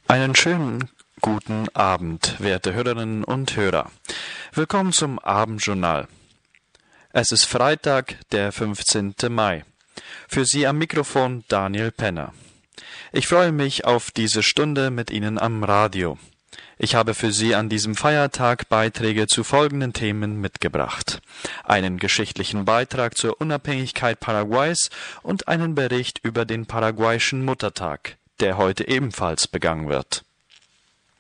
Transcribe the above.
Einen schönen guten Abend, werte Hörerinnen und Hörer. Willkommen zum Abendjournal. Es ist Freitag, der 15. Mai. Für Sie am Mikrofon Daniel Penner. Ich freue mich auf diese Stunde mit Ihnen am Radio. Ich habe für Sie an diesem Feiertag Beiträge zu folgenden Themen mitgebracht: einen geschichtlichen Beitrag zur Unabhängigkeit Paraguays und einen Bericht über den paraguayischen Muttertag, der heute ebenfalls begangen wird.